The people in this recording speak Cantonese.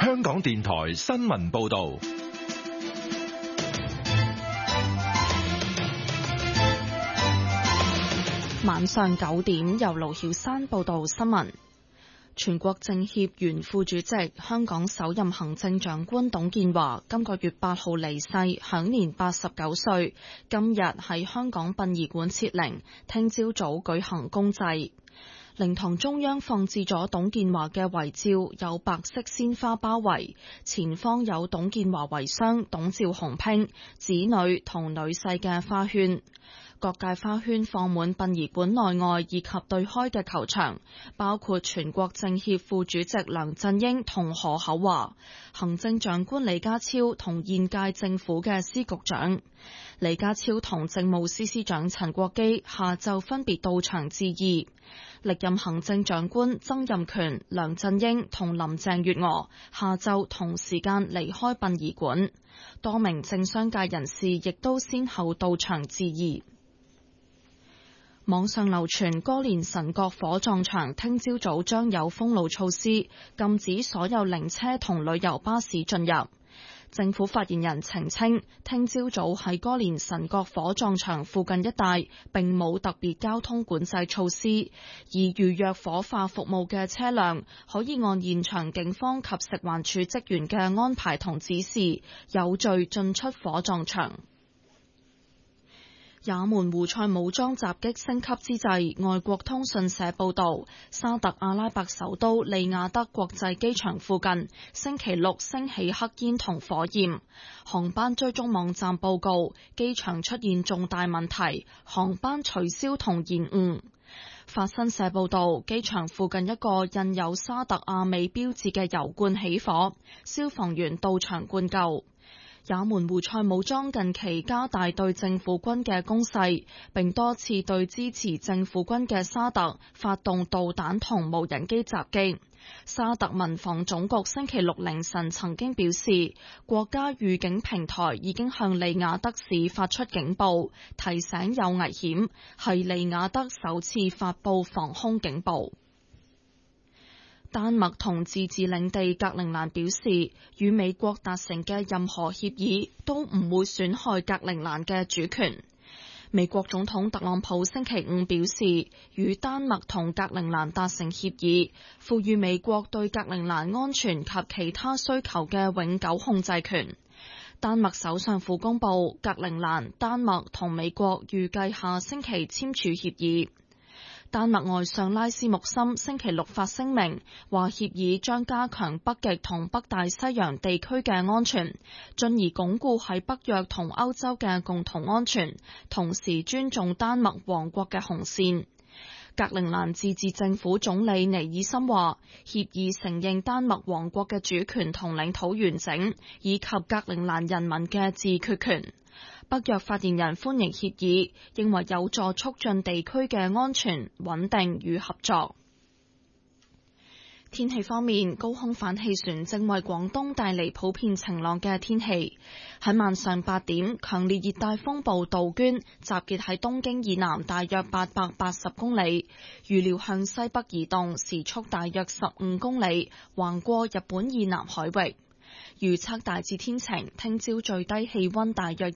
香港電台新聞報道。 晚上9點，由盧曉珊報道新聞。全國政協原副主席、香港首任行政長官董建華今個月8號離世，享年89歲。今日喺香港殯儀館設靈，聽朝早舉行公祭。靈堂中央放置咗董建華嘅遺照，有白色鮮花包圍，前方有董建華遺孀董趙鴻拼、子女同女婿嘅花圈。各界花圈放滿殯儀館內外以及對開嘅球場，包括全國政協副主席梁振英同何厚鏵，行政長官李家超同現屆政府嘅司局長。李家超同政務司司長陳國基下晝分別到場致意。歷任行政長官曾蔭權、梁振英同林鄭月娥下晝同時間離開殯儀館，多名政商界人士亦都先後到場致意。網上流傳歌連臣角火葬場聽朝早將有封路措施，禁止所有靈車同旅遊巴士進入。政府發言人澄清，聽朝早喺歌連臣角火葬場附近一帶並冇特別交通管制措施，而預約火化服務嘅車輛可以按現場警方及食環署職員嘅安排同指示，有序進出火葬場。也門胡塞武裝襲擊升級之際，外國通訊社報道，沙特阿拉伯首都利雅得國際機場附近星期六升起黑煙同火焰。航班追蹤網站報告，機場出現重大問題，航班取消同延誤。法新社報道，機場附近一個印有沙特阿美標誌嘅油罐起火，消防員到場灌救。也門胡塞武裝近期加大對政府軍嘅攻勢，並多次對支持政府軍嘅沙特發動導彈同無人機襲擊。沙特民防總局星期六凌晨曾經表示，國家預警平台已經向利雅得市發出警報，提醒有危險，係利雅得首次發佈防空警報。丹麥同自治領地格陵蘭表示，與美國達成嘅任何協議都唔會損害格陵蘭嘅主權。美國總統特朗普星期五表示，與丹麥同格陵蘭達成協議，賦予美國對格陵蘭安全及其他需求嘅永久控制權。丹麥首相府公佈，格陵蘭、丹麥同美國預計下星期簽署協議。丹麥外相拉斯穆森星期六發聲明，話協議將加強北極同北大西洋地區嘅安全，進而鞏固喺北約同歐洲嘅共同安全，同時尊重丹麥王國嘅紅線。格陵蘭自治政府總理尼爾森話，協議承認丹麥王國嘅主權同領土完整，以及格陵蘭人民嘅自決權。北約發言人歡迎協議，認為有助促進地區嘅安全、穩定與合作。天氣方面，高空反氣旋正為廣東帶嚟普遍晴朗嘅天氣。喺晚上8點，強烈熱帶風暴杜鵑集結喺東京以南大約880公里，預料向西北移動，時速大約15公里，橫過日本以南海域。預測大致天晴，聽朝最低氣溫大約